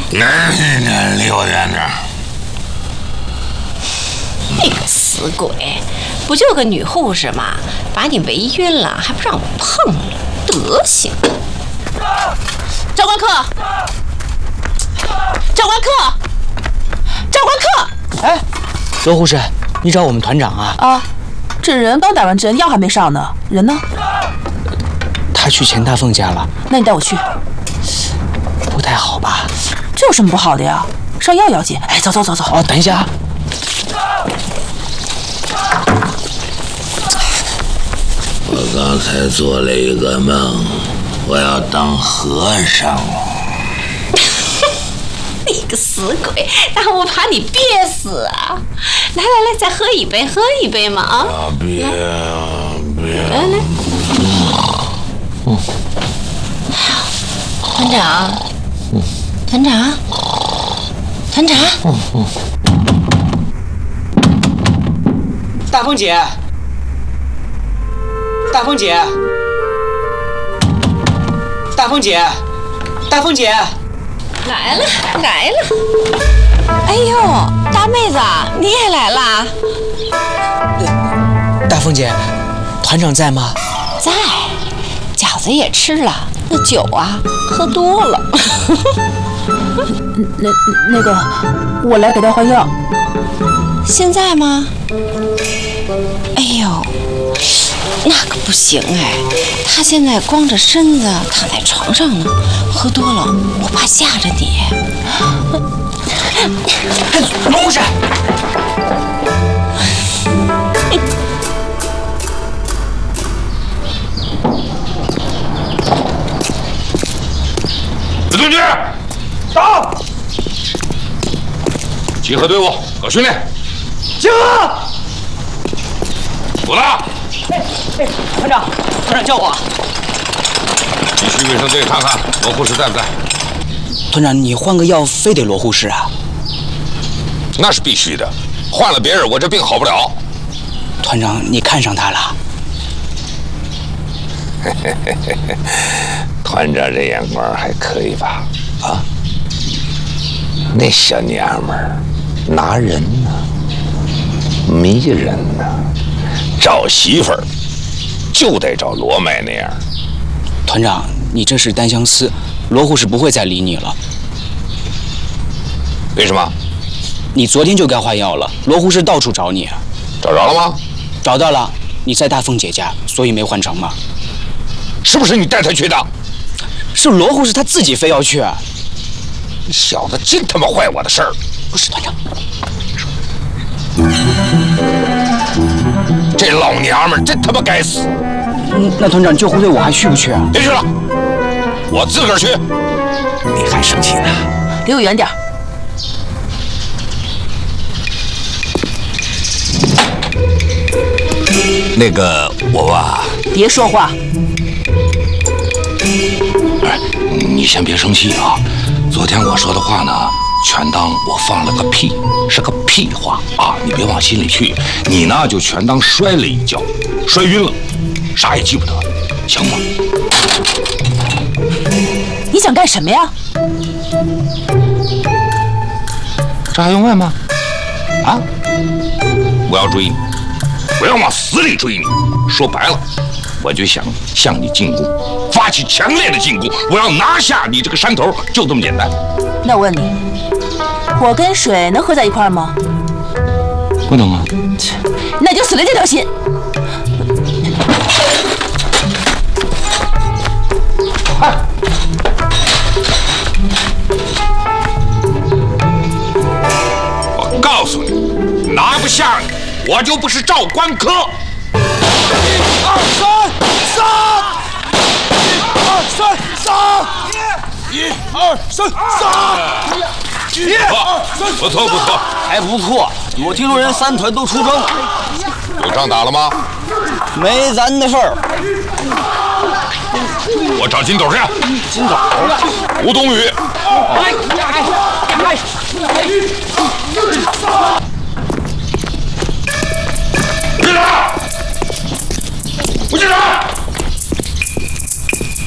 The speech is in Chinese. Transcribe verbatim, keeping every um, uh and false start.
哎，离我远点！ 你个死鬼，不就个女护士吗？把你围晕了，还不让我碰了，德行！长官科，长官科，长官科！ 哎，罗护士，你找我们团长啊？ 啊，这人刚打完针，药还没上呢。人呢？ 他去钱大凤家了。 那你带我去。 不太好吧？ 这有什么不好的呀？上药要紧。哎，走走走走。 哦，等一下啊。 我刚才做了一个梦，我要当和尚。 你个死鬼，让我把你憋死啊！来来来，再喝一杯，喝一杯嘛啊！ 啊，别啊别！ 来来， 嗯， 团长，嗯，团长，团长，嗯嗯。 大凤姐，大凤姐，大凤姐，大凤姐。 来了来了！哎呦，大妹子，你也来啦？ 大凤姐，团长在吗？ 在，饺子也吃了，那酒啊喝多了。 那那个，我来给他换药。 现在吗？哎呦，那可不行哎，他现在光着身子躺在床上呢，喝多了我怕吓着你。 罗护士， 李同志，到！集合队伍，搞训练。 集合！ 我了。 哎哎，团长，团长叫我。 你去卫生队看看罗护士在不在。 团长，你换个药非得罗护士啊？ 那是必须的，换了别人我这病好不了。 团长，你看上他了？ 嘿嘿嘿嘿嘿，团长这眼光还可以吧？啊，那小娘们儿拿人呢，迷人呢，找媳妇儿就得找罗麦那样。 团长，你这是单相思，罗护士不会再理你了。 为什么？ 你昨天就该换药了，罗护士到处找你。 找着了吗？ 找到了，你在大凤姐家，所以没换成吗？ 是不是你带她去的？ 是罗护士她自己非要去。 你小子真他妈坏我的事儿！ 不是团长， 这老娘们儿真他妈该死！ 嗯，那团长救护队我还去不去啊？ 别去了，我自个儿去。你还生气呢？ 离我远点。 那个我吧， 别说话。 哎，你先别生气啊。昨天我说的话呢，全当我放了个屁，是个屁话啊，你别往心里去。你呢就全当摔了一跤，摔晕了，啥也记不得，行吗？ 你想干什么呀？ 这还用问吗？啊！我要追你，我要往死里追你。说白了，我就想向你进攻，发起强烈的进攻，我要拿下你这个山头，就这么简单。 那我问你，火跟水能合在一块儿吗？ 不能啊。 那就死了这条心。 哎，我告诉你，拿不下你，我就不是赵关科。一二三，杀！一二三，杀！一二三，杀！一二三，不错不错， 还不错。我听说人三团都出征了。 有仗打了吗？ 没咱的事儿。 我找金斗去。 金斗， 吴冬雨。 哎哎哎！ 别打！不许打！